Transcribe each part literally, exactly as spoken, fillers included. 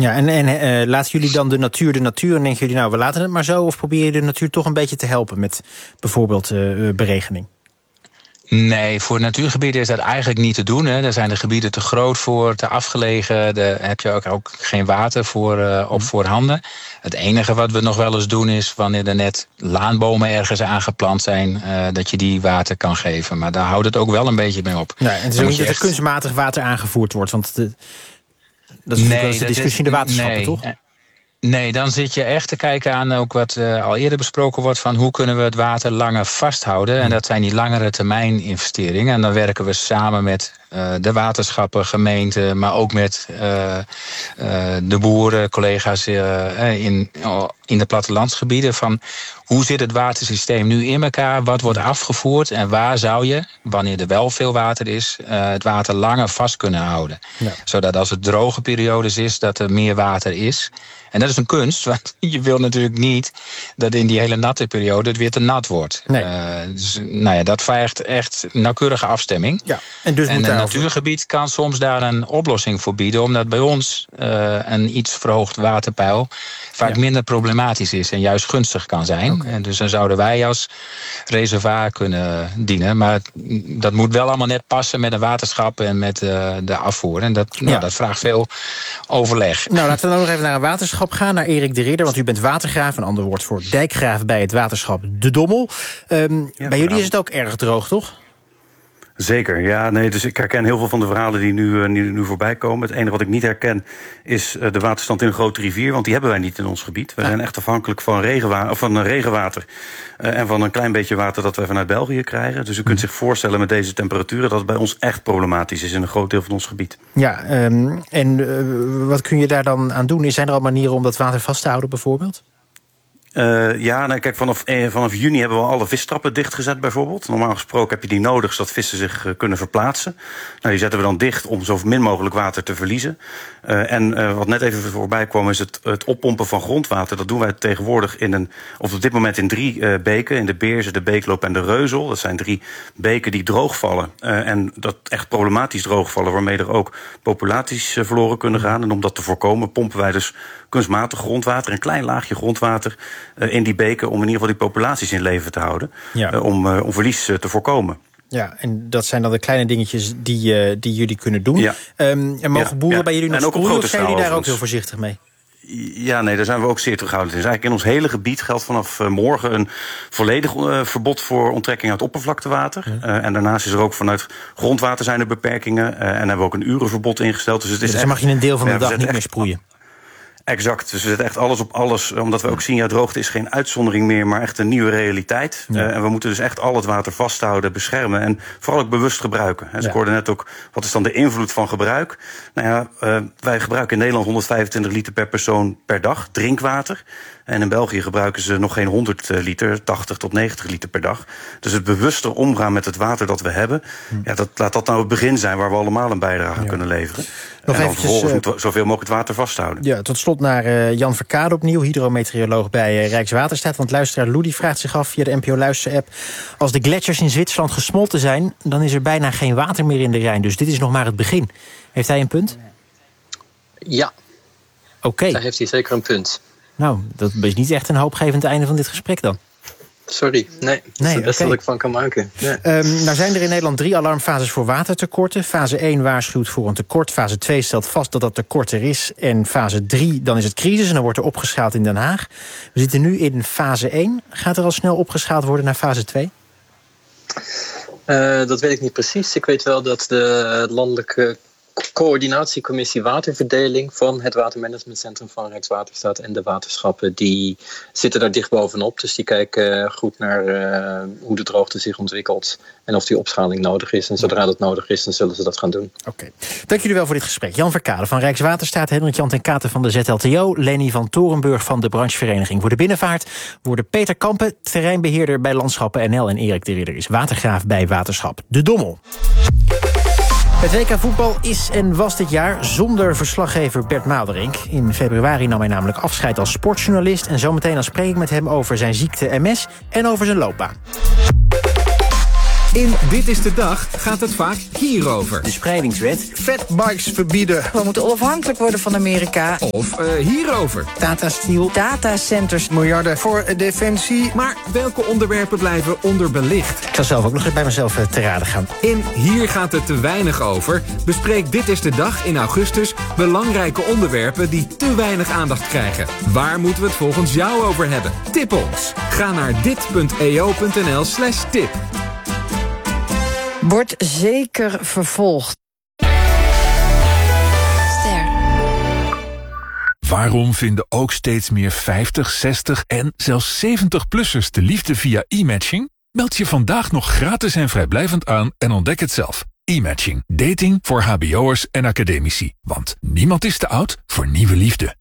Ja, en, en uh, laten jullie dan de natuur de natuur en denken jullie, nou, we laten het maar zo, of probeer je de natuur toch een beetje te helpen met bijvoorbeeld uh, beregening? Nee, voor natuurgebieden is dat eigenlijk niet te doen. Hè. Daar zijn de gebieden te groot voor, te afgelegen. Daar heb je ook, ook geen water voor, uh, op voorhanden. Het enige wat we nog wel eens doen is, wanneer er net laanbomen ergens aangeplant zijn, uh, dat je die water kan geven. Maar daar houdt het ook wel een beetje mee op. Ja, en het is ook niet dat er echt kunstmatig water aangevoerd wordt. Want de, dat is nee, natuurlijk de discussie in de waterschappen, nee. toch? Nee, dan zit je echt te kijken aan ook wat uh, al eerder besproken wordt, van hoe kunnen we het water langer vasthouden. En dat zijn die langere termijn investeringen. En dan werken we samen met uh, de waterschappen, gemeenten, maar ook met uh, uh, de boeren, collega's uh, in, uh, in de plattelandsgebieden. Van hoe zit het watersysteem nu in elkaar? Wat wordt afgevoerd? En waar zou je, wanneer er wel veel water is, uh, het water langer vast kunnen houden? Ja. Zodat als het droge periodes is, dat er meer water is. En dat is een kunst, want je wil natuurlijk niet dat in die hele natte periode het weer te nat wordt. Nee. Uh, dus, nou ja, dat vraagt echt nauwkeurige afstemming. Ja, en dus en moet een daarover... natuurgebied kan soms daar een oplossing voor bieden, omdat bij ons uh, een iets verhoogd waterpeil vaak ja. minder problematisch is en juist gunstig kan zijn. Okay. En dus dan zouden wij als reservoir kunnen dienen. Maar dat moet wel allemaal net passen met een waterschap en met uh, de afvoer. En dat, nou, ja. dat vraagt veel overleg. Nou, laten we dan nog even naar een waterschap gaan, naar Erik de Ridder. Want u bent watergraaf, een ander woord voor dijkgraaf bij het waterschap De Dommel. Um, ja, bij jullie is het ook erg droog, toch? Zeker, ja. Nee, dus ik herken heel veel van de verhalen die nu, uh, nu, nu voorbij komen. Het enige wat ik niet herken is uh, de waterstand in een grote rivier, want die hebben wij niet in ons gebied. We ja. zijn echt afhankelijk van, regenwa- of van uh, regenwater uh, en van een klein beetje water dat we vanuit België krijgen. Dus u kunt zich voorstellen met deze temperaturen dat het bij ons echt problematisch is in een groot deel van ons gebied. Ja, um, en uh, wat kun je daar dan aan doen? Zijn er al manieren om dat water vast te houden bijvoorbeeld? Uh, ja, nou, kijk, vanaf, eh, vanaf juni hebben we alle vistrappen dichtgezet bijvoorbeeld. Normaal gesproken heb je die nodig zodat vissen zich uh, kunnen verplaatsen. Nou, die zetten we dan dicht om zo min mogelijk water te verliezen. Uh, en uh, wat net even voorbij kwam is het, het oppompen van grondwater. Dat doen wij tegenwoordig in een, of op dit moment in drie uh, beken. In de Beerze, de Beekloop en de Reuzel. Dat zijn drie beken die droogvallen. Uh, en dat echt problematisch droogvallen, waarmee er ook populaties uh, verloren kunnen gaan. En om dat te voorkomen pompen wij dus kunstmatig grondwater, een klein laagje grondwater uh, in die beken, om in ieder geval die populaties in leven te houden. Ja. Uh, om, uh, om verlies uh, te voorkomen. Ja, en dat zijn dan de kleine dingetjes die, uh, die jullie kunnen doen. Ja. Um, en mogen ja, boeren ja. bij jullie nog sproeien, of zijn jullie daar ook heel voorzichtig mee? Ja, nee, daar zijn we ook zeer terughoudend in. Dus eigenlijk in ons hele gebied geldt vanaf uh, morgen een volledig uh, verbod voor onttrekking uit oppervlaktewater. Ja. Uh, en daarnaast is er ook vanuit grondwater zijn er beperkingen. Uh, en hebben we ook een urenverbod ingesteld. Dus, het is dus dan mag je een deel van de ja, dag niet meer sproeien? Exact, dus we zetten echt alles op alles. Omdat we ook zien, ja, droogte is geen uitzondering meer, maar echt een nieuwe realiteit. Ja. Uh, en we moeten dus echt al het water vasthouden, beschermen en vooral ook bewust gebruiken. Dus ja. Ik hoorde net ook, wat is dan de invloed van gebruik? Nou ja, uh, wij gebruiken in Nederland honderdvijfentwintig liter per persoon per dag, drinkwater. En in België gebruiken ze nog geen honderd liter, tachtig tot negentig liter per dag. Dus het bewuster omgaan met het water dat we hebben, hm. ja, dat, laat dat nou het begin zijn waar we allemaal een bijdrage aan ja. kunnen leveren. Nog en dan vervolgens uh, moeten we zoveel mogelijk het water vasthouden. Ja, tot slot naar uh, Jan Verkade opnieuw, hydrometeoroloog bij uh, Rijkswaterstaat. Want luisteraar Lou die vraagt zich af via de N P O Luister-app: als de gletsjers in Zwitserland gesmolten zijn, dan is er bijna geen water meer in de Rijn. Dus dit is nog maar het begin. Heeft hij een punt? Ja. Oké. Okay. Daar heeft hij zeker een punt. Nou, dat is niet echt een hoopgevend einde van dit gesprek dan. Sorry, nee. Dat nee, is het beste okay. wat ik van kan maken. Ja. Um, nou zijn er in Nederland drie alarmfases voor watertekorten. Fase één waarschuwt voor een tekort. Fase twee stelt vast dat dat tekort er is. En fase drie, dan is het crisis en dan wordt er opgeschaald in Den Haag. We zitten nu in fase één. Gaat er al snel opgeschaald worden naar fase twee? Uh, dat weet ik niet precies. Ik weet wel dat de landelijke coördinatiecommissie waterverdeling van het watermanagementcentrum van Rijkswaterstaat en de waterschappen, die zitten daar dicht bovenop. Dus die kijken goed naar uh, hoe de droogte zich ontwikkelt en of die opschaling nodig is. En zodra dat nodig is, dan zullen ze dat gaan doen. Oké. Okay. Dank jullie wel voor dit gesprek. Jan Verkade van Rijkswaterstaat, Hendrik Jan ten Katen van de Z L T O, Leni van Torenburg van de branchevereniging voor de binnenvaart, worden Peter Kampen, terreinbeheerder bij Landschappen N L, en Erik de Ridder is watergraaf bij Waterschap De Dommel. Het W K voetbal is en was dit jaar zonder verslaggever Bert Maalderink. In februari nam hij namelijk afscheid als sportjournalist, en zometeen dan spreek ik met hem over zijn ziekte M S en over zijn loopbaan. In Dit is de Dag gaat het vaak hierover. De spreidingswet. Fatbikes verbieden. We moeten onafhankelijk worden van Amerika. Of uh, hierover. Tata Steel. Datacenters. Miljarden voor defensie. Maar welke onderwerpen blijven onderbelicht? Ik zal zelf ook nog eens bij mezelf te raden gaan. In Hier gaat het te weinig over bespreekt Dit is de Dag in augustus belangrijke onderwerpen die te weinig aandacht krijgen. Waar moeten we het volgens jou over hebben? Tip ons. Ga naar dit punt e o punt n l slash tip. Wordt zeker vervolgd. Ster. Waarom vinden ook steeds meer vijftig, zestig en zelfs zeventig-plussers de liefde via e-matching? Meld je vandaag nog gratis en vrijblijvend aan en ontdek het zelf. E-matching. Dating voor hbo'ers en academici. Want niemand is te oud voor nieuwe liefde.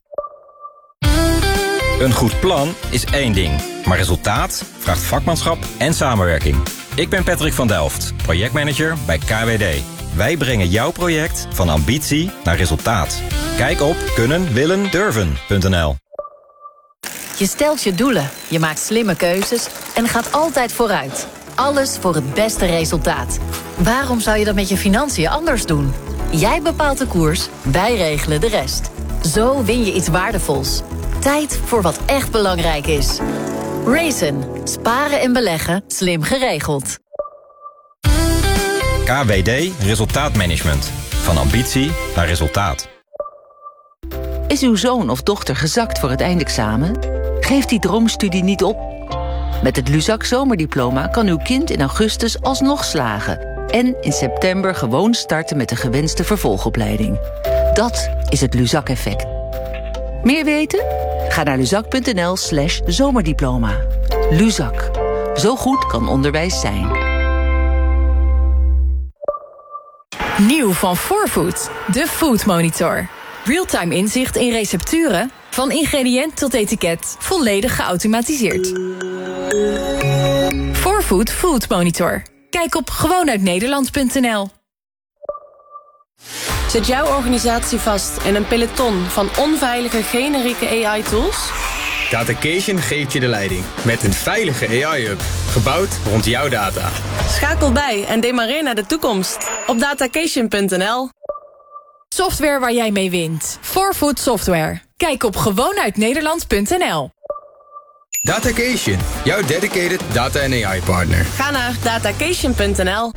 Een goed plan is één ding, maar resultaat vraagt vakmanschap en samenwerking. Ik ben Patrick van Delft, projectmanager bij K W D. Wij brengen jouw project van ambitie naar resultaat. Kijk op kunnen willen durven punt n l. Je stelt je doelen, je maakt slimme keuzes en gaat altijd vooruit. Alles voor het beste resultaat. Waarom zou je dat met je financiën anders doen? Jij bepaalt de koers, wij regelen de rest. Zo win je iets waardevols. Tijd voor wat echt belangrijk is. Raisin. Sparen en beleggen. Slim geregeld. K W D Resultaatmanagement. Van ambitie naar resultaat. Is uw zoon of dochter gezakt voor het eindexamen? Geef die droomstudie niet op. Met het Luzak zomerdiploma kan uw kind in augustus alsnog slagen. En in september gewoon starten met de gewenste vervolgopleiding. Dat is het Luzak-effect. Meer weten? Ga naar luzak punt n l slash zomerdiploma. Luzak. Zo goed kan onderwijs zijn. Nieuw van four food. De Food Monitor. Realtime inzicht in recepturen. Van ingrediënt tot etiket. Volledig geautomatiseerd. four food Food Monitor. Kijk op gewoon uit nederland punt n l. Zet jouw organisatie vast in een peloton van onveilige generieke A I-tools? Datacation geeft je de leiding met een veilige A I-hub, gebouwd rond jouw data. Schakel bij en demareer naar de toekomst op datacation punt n l. Software waar jij mee wint. four food Software. Kijk op gewoon uit nederland punt n l. Datacation, jouw dedicated data- en A I-partner. Ga naar datacation punt n l.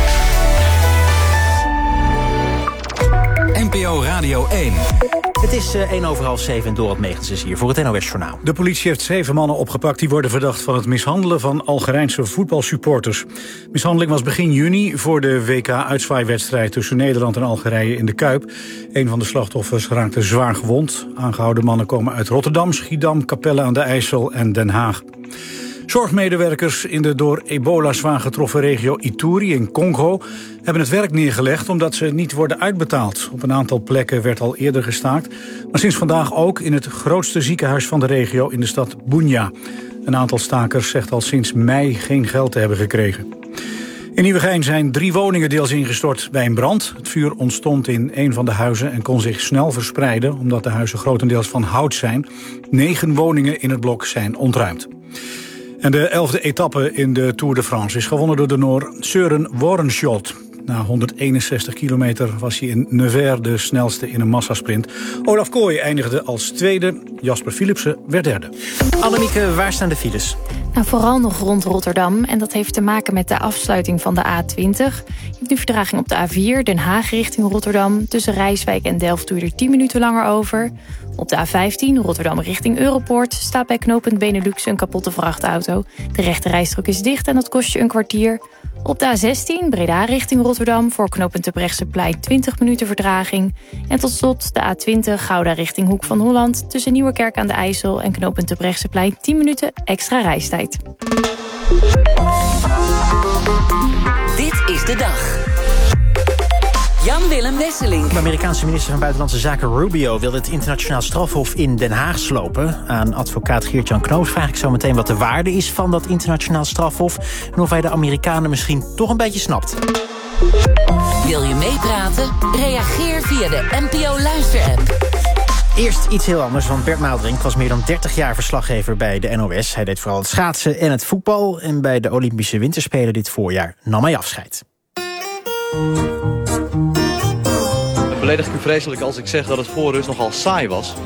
N P O Radio één. Het is uh, één over half zeven en Dorot Megens is hier voor het N O S-journaal. De politie heeft zeven mannen opgepakt die worden verdacht van het mishandelen van Algerijnse voetbalsupporters. Mishandeling was begin juni voor de W K-uitzwaaiwedstrijd tussen Nederland en Algerije in de Kuip. Een van de slachtoffers raakte zwaar gewond. Aangehouden mannen komen uit Rotterdam, Schiedam, Capelle aan de IJssel en Den Haag. Zorgmedewerkers in de door ebola zwaar getroffen regio Ituri in Congo hebben het werk neergelegd omdat ze niet worden uitbetaald. Op een aantal plekken werd al eerder gestaakt, maar sinds vandaag ook in het grootste ziekenhuis van de regio in de stad Bunia. Een aantal stakers zegt al sinds mei geen geld te hebben gekregen. In Nieuwegein zijn drie woningen deels ingestort bij een brand. Het vuur ontstond in een van de huizen en kon zich snel verspreiden omdat de huizen grotendeels van hout zijn. Negen woningen in het blok zijn ontruimd. En de elfde etappe in de Tour de France is gewonnen door de Noor Søren Warrenschot. Na honderdeenenzestig kilometer was hij in Nevers de snelste in een massasprint. Olaf Kooi eindigde als tweede, Jasper Philipsen werd derde. Annemieke, waar staan de files? Nou, vooral nog rond Rotterdam. En dat heeft te maken met de afsluiting van de A twintig. Je hebt nu vertraging op de A vier, Den Haag richting Rotterdam. Tussen Rijswijk en Delft doe je er tien minuten langer over. Op de A vijftien, Rotterdam richting Europoort, staat bij knooppunt Benelux een kapotte vrachtauto. De rechte rijstrook is dicht en dat kost je een kwartier. Op de A zestien, Breda richting Rotterdam, voor knooppunt Terbrechtseplein twintig minuten vertraging. En tot slot de A twintig, Gouda richting Hoek van Holland, tussen Nieuwerkerk aan de IJssel en knooppunt Terbrechtseplein tien minuten extra reistijd. Dit is de dag. Jan-Willem Wesseling. De Amerikaanse minister van Buitenlandse Zaken Rubio wil het internationaal strafhof in Den Haag slopen. Aan advocaat Geert-Jan Knoops vraag ik zo meteen wat de waarde is van dat internationaal strafhof en of hij de Amerikanen misschien toch een beetje snapt. Wil je meepraten? Reageer via de N P O Luister-app. Eerst iets heel anders, want Bert Maalderink was meer dan dertig jaar verslaggever bij de N O S. Hij deed vooral het schaatsen en het voetbal. En bij de Olympische Winterspelen dit voorjaar nam hij afscheid. Beledig ik u vreselijk als ik zeg dat het voor rust nogal saai was.